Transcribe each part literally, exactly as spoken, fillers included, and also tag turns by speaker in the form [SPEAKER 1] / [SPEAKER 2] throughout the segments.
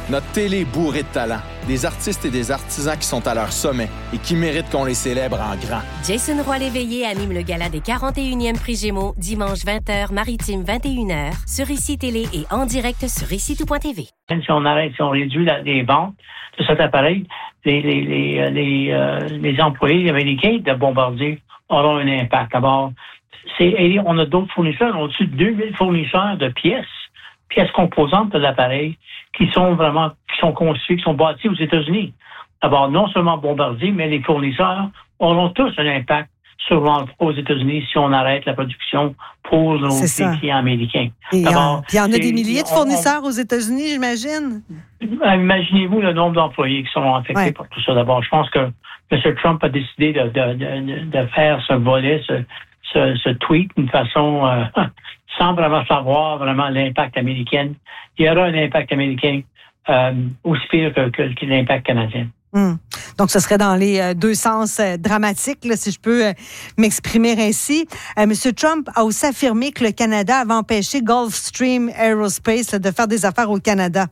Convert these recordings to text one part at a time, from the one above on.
[SPEAKER 1] Notre télé est bourrée de talent, des artistes et des artisans qui sont à leur sommet et qui méritent qu'on les célèbre en grand.
[SPEAKER 2] Jason Roy-Léveillé anime le gala des quarante et unième Prix Gémeaux, dimanche vingt heures, Maritime vingt et une heures, sur Ici Télé et en direct sur ici tout point t v.
[SPEAKER 3] Si on arrête, si on réduit la, les ventes de cet appareil, les, les, les, les, euh, les employés américains de Bombardier auront un impact. D'abord, c'est, on a d'autres fournisseurs, on a au-dessus de deux mille fournisseurs de pièces, pièces composantes de l'appareil, qui sont vraiment, qui sont conçus, qui sont bâtis aux États-Unis. D'abord, non seulement Bombardier, mais les fournisseurs auront tous un impact sur l'emploi aux États-Unis si on arrête la production pour nos clients américains.
[SPEAKER 4] Et D'abord, il y en a des milliers de fournisseurs on, on, aux États-Unis, j'imagine.
[SPEAKER 3] Imaginez-vous le nombre d'employés qui seront affectés ouais. par tout ça. D'abord, je pense que M. Trump a décidé de, de, de, de faire ce volet, ce, ce, ce tweet d'une façon euh, sans vraiment savoir vraiment l'impact américain. Il y aura un impact américain euh, aussi pire que, que, que l'impact canadien.
[SPEAKER 4] Hum. Donc, ce serait dans les euh, deux sens euh, dramatiques, là, si je peux euh, m'exprimer ainsi. Euh, M. Trump a aussi affirmé que le Canada avait empêché Gulfstream Aerospace là, de faire des affaires au Canada.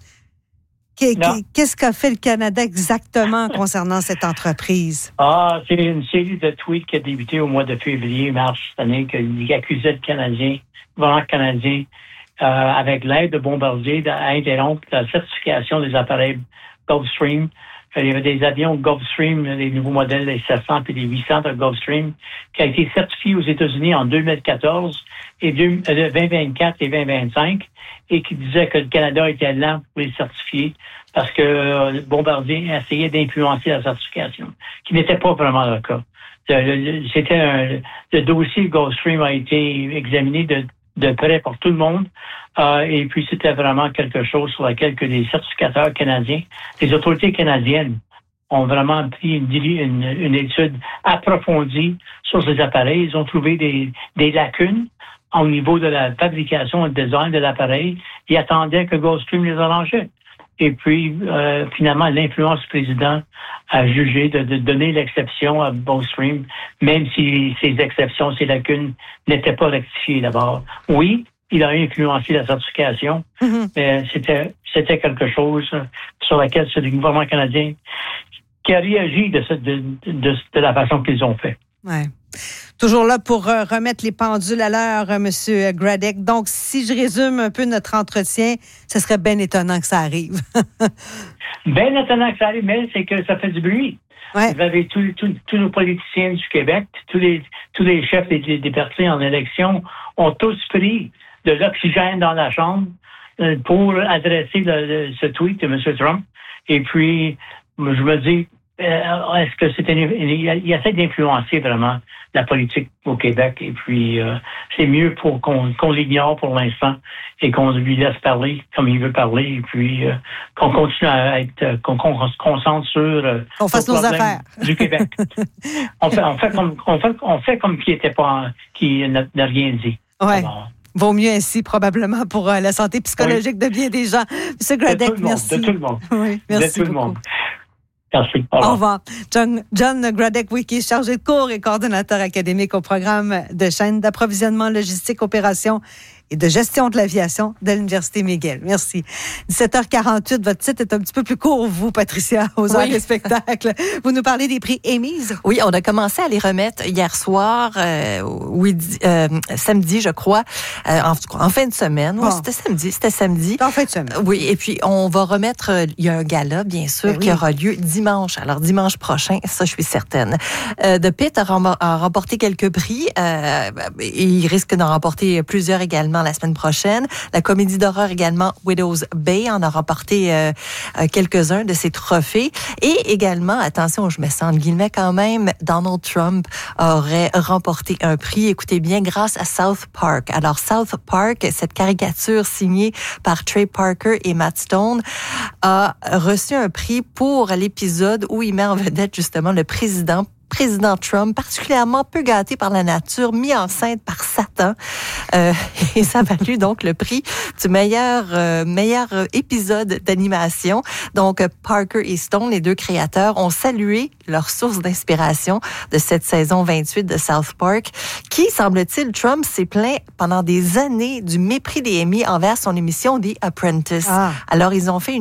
[SPEAKER 4] Qu'est-ce qu'a fait le Canada exactement concernant cette entreprise?
[SPEAKER 3] Ah, c'est une série de tweets qui a débuté au mois de février, mars cette année, qui accusait le Canadien, le gouvernement canadien, euh, avec l'aide de Bombardier, à interrompre la certification des appareils Gulfstream. Il y avait des avions Gulfstream, les nouveaux modèles, les sept cents et les huit cents de Gulfstream, qui a été certifiés aux États-Unis en deux mille quatorze et vingt vingt-quatre et vingt vingt-cinq, et qui disait que le Canada était lent pour les certifier parce que euh, Bombardier essayait d'influencer la certification, qui n'était pas vraiment le cas. Le, le, c'était un, le dossier Gulfstream a été examiné de de près pour tout le monde. Euh, et puis, c'était vraiment quelque chose sur laquelle que les certificateurs canadiens, les autorités canadiennes ont vraiment pris une, une, une étude approfondie sur ces appareils. Ils ont trouvé des, des lacunes au niveau de la fabrication et le design de l'appareil. Ils attendaient que Gulfstream les arrangeait. Et puis, euh, finalement, l'influence du président a jugé de, de donner l'exception à Gulfstream, même si ces exceptions, ces lacunes n'étaient pas rectifiées d'abord. Oui, il a influencé la certification, mm-hmm. mais c'était, c'était quelque chose sur laquelle c'est le gouvernement canadien qui a réagi de, ce, de, de, de la façon qu'ils ont fait.
[SPEAKER 4] Ouais. Toujours là pour euh, remettre les pendules à l'heure, euh, M. Gradek. Donc, si je résume un peu notre entretien, ce serait bien étonnant que ça arrive.
[SPEAKER 3] Bien étonnant que ça arrive, mais c'est que ça fait du bruit. Ouais. Vous avez tous, tous, tous nos politiciens du Québec, tous les, tous les chefs des, des partis en élection ont tous pris de l'oxygène dans la Chambre euh, pour adresser le, le, ce tweet de M. Trump. Et puis, je me dis, Euh, est-ce que c'est une, il, il essaie d'influencer vraiment la politique au Québec et puis euh, c'est mieux pour qu'on, qu'on l'ignore pour l'instant et qu'on lui laisse parler comme il veut parler et puis euh, qu'on continue à être qu'on, qu'on se concentre sur euh,
[SPEAKER 4] on fasse nos affaires
[SPEAKER 3] du Québec. on fait on fait comme on fait on fait comme qui était pas qui n'a, n'a rien dit.
[SPEAKER 4] Ouais. Alors, vaut mieux ainsi, probablement, pour euh, la santé psychologique oui. de bien des gens. M. Gradek, merci.
[SPEAKER 3] De tout le monde.
[SPEAKER 4] Oui, merci
[SPEAKER 3] de tout
[SPEAKER 4] beaucoup.
[SPEAKER 3] le monde. Merci.
[SPEAKER 4] Au revoir. Au revoir. John, John Gradek, oui, qui est chargé de cours et coordonnateur académique au programme de chaîne d'approvisionnement logistique, opération et de gestion de l'aviation de l'Université McGill. Merci. dix-sept heures quarante-huit, votre titre est un petit peu plus court, vous, Patricia, aux heures oui. des spectacles. Vous nous parlez des prix Emmys?
[SPEAKER 5] Oui, on a commencé à les remettre hier soir, euh, oui, euh, samedi, je crois, euh, en, en fin de semaine. Bon. Oui, c'était samedi, c'était samedi.
[SPEAKER 4] En fin de semaine.
[SPEAKER 5] Oui, et puis on va remettre, euh, il y a un gala, bien sûr, ben oui. qui aura lieu dimanche. Alors, dimanche prochain, ça, je suis certaine. Euh, The Pit a, rem- a remporté quelques prix, euh, et il risque d'en remporter plusieurs également la semaine prochaine. La comédie d'horreur également, Widow's Bay, en a remporté euh, quelques-uns de ses trophées. Et également, attention, je me sens entre guillemets quand même, Donald Trump aurait remporté un prix, écoutez bien, grâce à South Park. Alors, South Park, cette caricature signée par Trey Parker et Matt Stone, a reçu un prix pour l'épisode où il met en vedette justement le président président Trump, particulièrement peu gâté par la nature, mis enceinte par Satan. Euh, et ça a valu donc le prix du meilleur, euh, meilleur épisode d'animation. Donc, Parker et Stone, les deux créateurs, ont salué leur source d'inspiration de cette saison vingt-huit de South Park, qui, semble-t-il, Trump s'est plaint pendant des années du mépris des Emmy envers son émission The Apprentice. Ah. Alors, ils ont fait une